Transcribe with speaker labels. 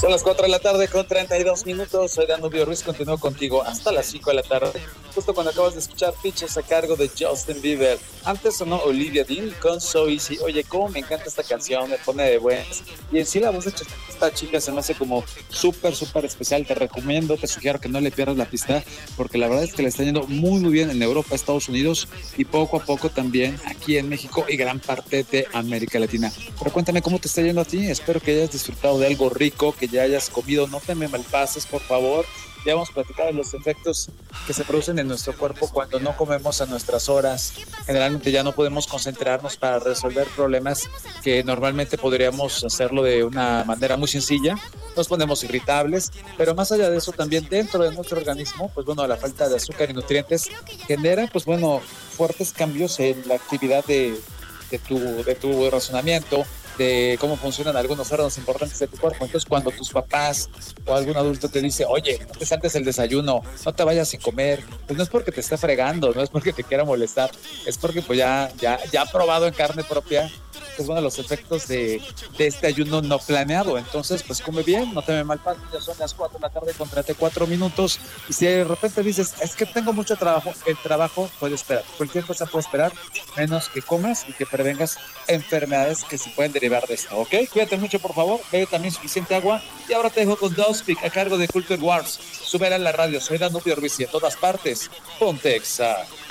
Speaker 1: Son las 4 de la tarde con 32 minutos. Soy Danubio Ruiz, continúo contigo hasta las 5 de la tarde. Justo cuando acabas de escuchar Pitches a cargo de Justin Bieber. Antes sonó Olivia Dean con So Easy. Oye, cómo me encanta esta canción, me pone de buenas. Y en sí la voz de esta chica se me hace como súper especial. Te recomiendo, te sugiero que no le pierdas la pista, porque la verdad es que le está yendo muy bien en Europa, Estados Unidos y poco a poco también aquí en México y gran parte de América Latina. Pero cuéntame cómo te está yendo a ti. Espero que hayas disfrutado de algo rico, que ya hayas comido. No te me malpases, por favor. Ya hemos platicado de los efectos que se producen en nuestro cuerpo cuando no comemos a nuestras horas. Generalmente ya no podemos concentrarnos para resolver problemas que normalmente podríamos hacerlo de una manera muy sencilla. Nos ponemos irritables, pero más allá de eso también dentro de nuestro organismo, pues bueno, la falta de azúcar y nutrientes genera, pues bueno, fuertes cambios en la actividad de tu razonamiento, de cómo funcionan algunos órganos importantes de tu cuerpo. Entonces, cuando tus papás o algún adulto te dice, oye, no te saltes el desayuno, no te vayas sin comer, pues no es porque te esté fregando, no es porque te quiera molestar, es porque pues ya ha probado en carne propia, pues bueno, los efectos de este ayuno no planeado. Entonces, pues come bien, no te me malpases. Ya son las 4 de la tarde con 34 minutos. Y si de repente dices, es que tengo mucho trabajo, el trabajo puede esperar. Cualquier cosa puede esperar, menos que comas y que prevengas enfermedades que se pueden derivar de esto, ¿ok? Cuídate mucho, por favor. Bebe también suficiente agua. Y ahora te dejo con Dowspeak a cargo de Culture Wars. Sube a la radio. Soy Danubio Ruiz y en todas partes, Pontexa.